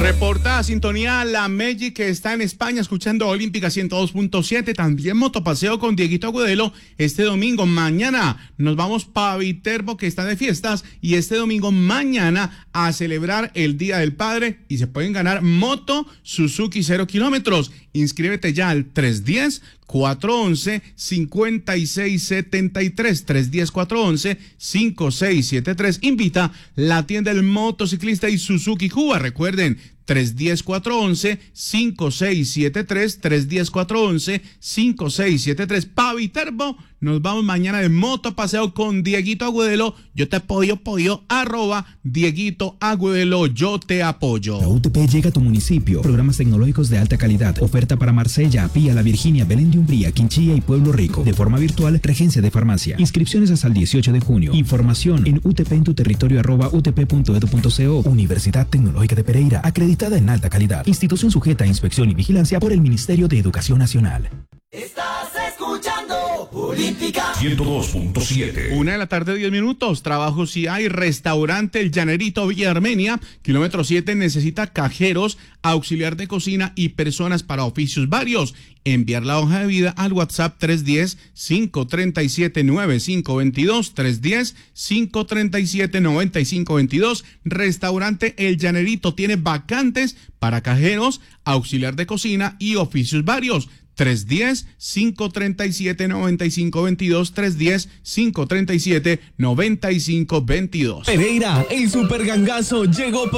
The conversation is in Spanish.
Reporta a sintonía la Magic, que está en España escuchando Olímpica 102.7. También motopaseo con Dieguito Agudelo este domingo. Mañana nos vamos para Viterbo, que está de fiestas, y este domingo mañana a celebrar el Día del Padre, y se pueden ganar moto Suzuki 0 kilómetros. Inscríbete ya al 310-411-5673, 310-411-5673. Invita la tienda del motociclista y Suzuki Cuba. Recuerden, 310-411-5673, 310-411-5673. Pa' Viterbo, nos vamos mañana de motopaseo con Dieguito Agudelo. Yo te apoyo, @Dieguito Agudelo, yo te apoyo. La UTP llega a tu municipio. Programas tecnológicos de alta calidad. Oferta para Marsella, Pía, La Virginia, Belén de Umbría, Quinchilla y Pueblo Rico. De forma virtual, Regencia de Farmacia. Inscripciones hasta el 18 de junio. Información en utpentuterritorio@utp.edu.co. Universidad Tecnológica de Pereira, acreditada en alta calidad. Institución sujeta a inspección y vigilancia por el Ministerio de Educación Nacional. Estás escuchando Olímpica 102.7. 1:10 PM. Trabajo si hay. Restaurante El Llanerito, Villa Armenia, kilómetro 7. Necesita cajeros, auxiliar de cocina y personas para oficios varios. Enviar la hoja de vida al WhatsApp 310-537-9522, 310-537-9522. Restaurante El Llanerito tiene vacantes para cajeros, auxiliar de cocina y oficios varios. 310-537-9522, 310-537-9522. Pereira, el super gangazo llegó